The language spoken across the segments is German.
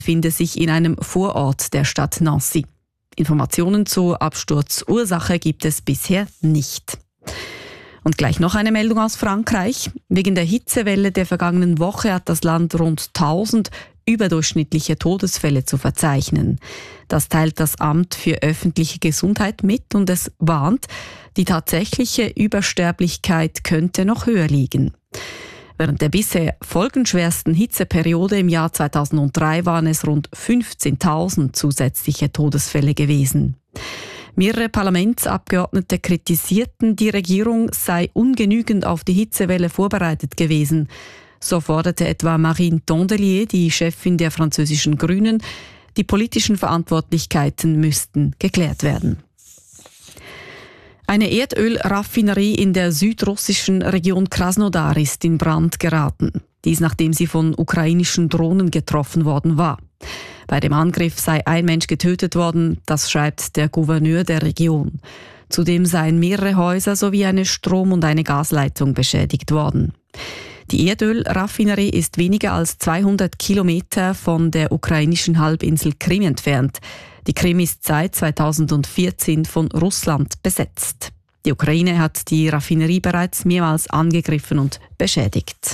finde sich in einem Vorort der Stadt Nancy. Informationen zur Absturzursache gibt es bisher nicht. Und gleich noch eine Meldung aus Frankreich. Wegen der Hitzewelle der vergangenen Woche hat das Land rund 1000 überdurchschnittliche Todesfälle zu verzeichnen. Das teilt das Amt für öffentliche Gesundheit mit und es warnt, die tatsächliche Übersterblichkeit könnte noch höher liegen. Während der bisher folgenschwersten Hitzeperiode im Jahr 2003 waren es rund 15.000 zusätzliche Todesfälle gewesen. Mehrere Parlamentsabgeordnete kritisierten, die Regierung sei ungenügend auf die Hitzewelle vorbereitet gewesen. So forderte etwa Marine Tondelier, die Chefin der französischen Grünen, die politischen Verantwortlichkeiten müssten geklärt werden. Eine Erdölraffinerie in der südrussischen Region Krasnodar ist in Brand geraten. Dies nachdem sie von ukrainischen Drohnen getroffen worden war. Bei dem Angriff sei ein Mensch getötet worden, das schreibt der Gouverneur der Region. Zudem seien mehrere Häuser sowie eine Strom- und eine Gasleitung beschädigt worden. Die Erdölraffinerie ist weniger als 200 Kilometer von der ukrainischen Halbinsel Krim entfernt. Die Krim ist seit 2014 von Russland besetzt. Die Ukraine hat die Raffinerie bereits mehrmals angegriffen und beschädigt.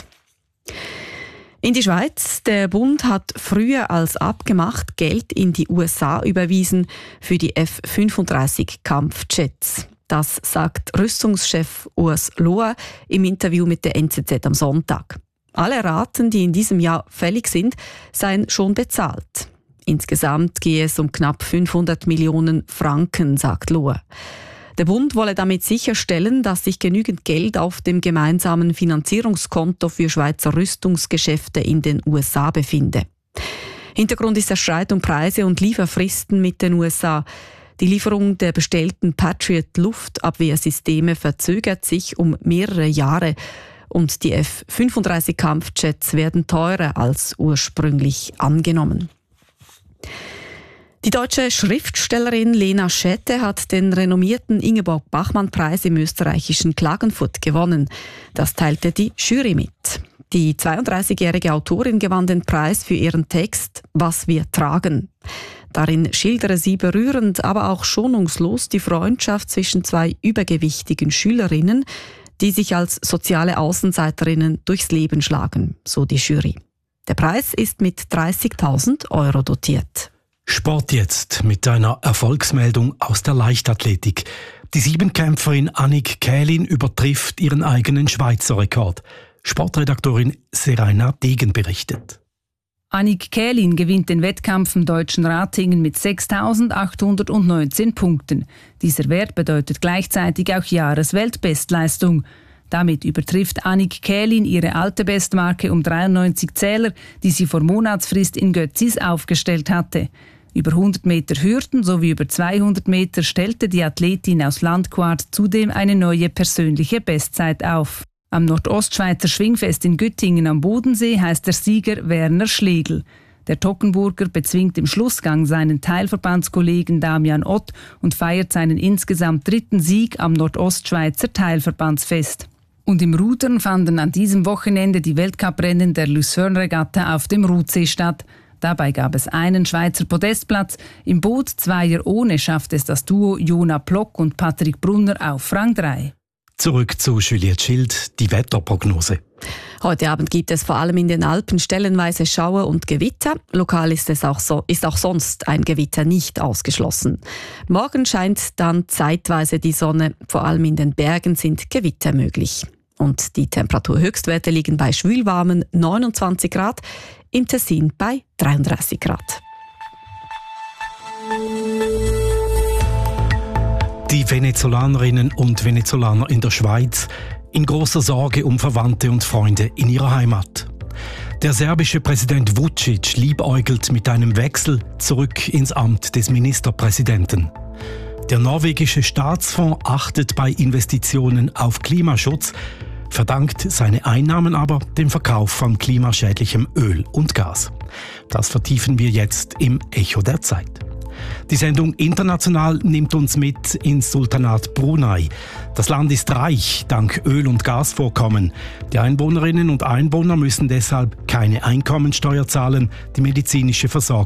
In die Schweiz. Der Bund hat früher als abgemacht Geld in die USA überwiesen für die F-35 Kampfjets. Das sagt Rüstungschef Urs Lohr im Interview mit der NZZ am Sonntag. Alle Raten, die in diesem Jahr fällig sind, seien schon bezahlt. Insgesamt gehe es um knapp 500 Millionen Franken, sagt Lohr. Der Bund wolle damit sicherstellen, dass sich genügend Geld auf dem gemeinsamen Finanzierungskonto für Schweizer Rüstungsgeschäfte in den USA befinde. Hintergrund ist der Streit um Preise und Lieferfristen mit den USA. Die Lieferung der bestellten Patriot-Luftabwehrsysteme verzögert sich um mehrere Jahre und die F-35 Kampfjets werden teurer als ursprünglich angenommen. Die deutsche Schriftstellerin Lena Schäte hat den renommierten Ingeborg-Bachmann-Preis im österreichischen Klagenfurt gewonnen. Das teilte die Jury mit. Die 32-jährige Autorin gewann den Preis für ihren Text »Was wir tragen«. Darin schildere sie berührend, aber auch schonungslos die Freundschaft zwischen zwei übergewichtigen Schülerinnen, die sich als soziale Außenseiterinnen durchs Leben schlagen, so die Jury. Der Preis ist mit 30.000 € dotiert. Sport jetzt mit einer Erfolgsmeldung aus der Leichtathletik. Die Siebenkämpferin Annick Kählin übertrifft ihren eigenen Schweizer Rekord. Sportredaktorin Seraina Degen berichtet. Annick Kählin gewinnt den Wettkampf im deutschen Ratingen mit 6.819 Punkten. Dieser Wert bedeutet gleichzeitig auch Jahresweltbestleistung. Damit übertrifft Annick Kählin ihre alte Bestmarke um 93 Zähler, die sie vor Monatsfrist in Götzis aufgestellt hatte. Über 100 Meter Hürden sowie über 200 Meter stellte die Athletin aus Landquart zudem eine neue persönliche Bestzeit auf. Am Nordostschweizer Schwingfest in Güttingen am Bodensee heißt der Sieger Werner Schlegel. Der Toggenburger bezwingt im Schlussgang seinen Teilverbandskollegen Damian Ott und feiert seinen insgesamt 3. Sieg am Nordostschweizer Teilverbandsfest. Und im Rudern fanden an diesem Wochenende die Weltcuprennen der Lucerne-Regatta auf dem Rutsee statt. Dabei gab es einen Schweizer Podestplatz. Im Boot Zweier ohne schafft es das Duo Jona Plock und Patrick Brunner auf Rang 3. Zurück zu Juliette Schild, die Wetterprognose. Heute Abend gibt es vor allem in den Alpen stellenweise Schauer und Gewitter. Lokal ist auch sonst ein Gewitter nicht ausgeschlossen. Morgen scheint dann zeitweise die Sonne. Vor allem in den Bergen sind Gewitter möglich. Und die Temperaturhöchstwerte liegen bei schwülwarmen 29 Grad, im Tessin bei 33 Grad. Die Venezolanerinnen und Venezolaner in der Schweiz in großer Sorge um Verwandte und Freunde in ihrer Heimat. Der serbische Präsident Vučić liebäugelt mit einem Wechsel zurück ins Amt des Ministerpräsidenten. Der norwegische Staatsfonds achtet bei Investitionen auf Klimaschutz, verdankt seine Einnahmen aber dem Verkauf von klimaschädlichem Öl und Gas. Das vertiefen wir jetzt im Echo der Zeit. Die Sendung International nimmt uns mit ins Sultanat Brunei. Das Land ist reich dank Öl- und Gasvorkommen. Die Einwohnerinnen und Einwohner müssen deshalb keine Einkommensteuer zahlen. Die medizinische Versorgung